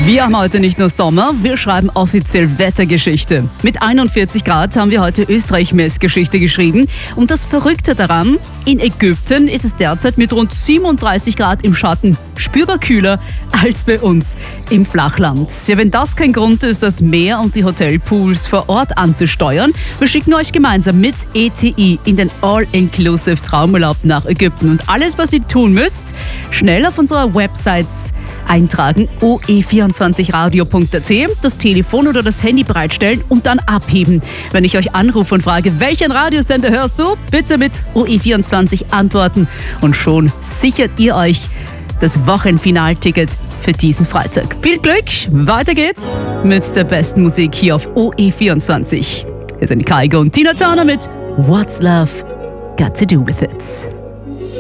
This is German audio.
Wir haben heute nicht nur Sommer, wir schreiben offiziell Wettergeschichte. Mit 41 Grad haben wir heute Österreich-Messgeschichte geschrieben. Und das Verrückte daran, in Ägypten ist es derzeit mit rund 37 Grad im Schatten spürbar kühler als bei uns im Flachland. Ja, wenn das kein Grund ist, das Meer und die Hotelpools vor Ort anzusteuern, wir schicken euch gemeinsam mit ETI in den All-Inclusive Traumurlaub nach Ägypten. Und alles, was ihr tun müsst, schnell auf unserer Website eintragen, oe24radio.at, das Telefon oder das Handy bereitstellen und dann abheben. Wenn ich euch anrufe und frage, welchen Radiosender hörst du, bitte mit OE24 antworten und schon sichert ihr euch das Wochenfinalticket für diesen Freitag. Viel Glück, weiter geht's mit der besten Musik hier auf OE24. Hier sind Kaigo und Tina Turner mit What's Love Got to Do With It.